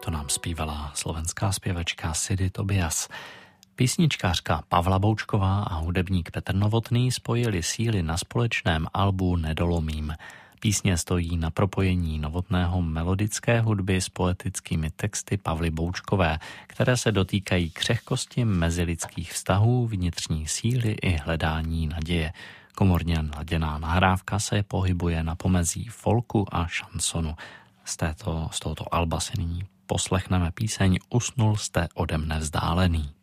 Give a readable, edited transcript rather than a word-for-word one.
To nám zpívala slovenská zpěvačka Sidy Tobias. Písničkářka Pavla Boučková a hudebník Petr Novotný spojili síly na společném albu Nedolomím. Písně stojí na propojení Novotného melodické hudby s poetickými texty Pavly Boučkové, které se dotýkají křehkosti mezilidských vztahů, vnitřní síly i hledání naděje. Komorně laděná nahrávka se pohybuje na pomezí folku a šansonu. Z tohoto alba si nyní poslechneme píseň Usnul jste ode mne vzdálený.